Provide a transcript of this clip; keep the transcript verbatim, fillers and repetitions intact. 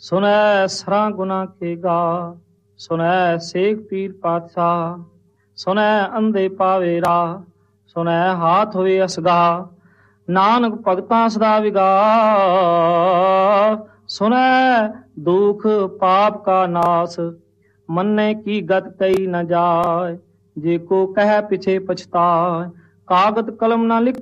ਸੁਨੈ ਸਰਾਂ ਗੁਨਾ ਕੇਗਾ, ਸੁਨੈ ਸੇਖ ਪੀਰ ਪਾਤਸ਼ਾਹ, ਸੁਨੈ ਅੰਧੇ ਪਾਵੇ ਰਾਹ, ਸੁਨੈ ਹਾਥ ਹੋਵੇ ਅਸਗਾ, ਨਾਨਕ ਭਗਤਾਂ ਸਦਾ ਵਿਗਾ, ਸੁਨੈ ਦੁਖ ਪਾਪ ਕਾ ਨਾਸ, ਮੰਨੇ ਕੀ ਗਤ ਕਈ ਨ ਜਾਏ, ਜੇ ਕੋ ਕਹਿ ਪਿਛੇ ਪਛਤਾਏ, ਕਾਗਤ ਕਲਮ ਨਾ ਲਿਖ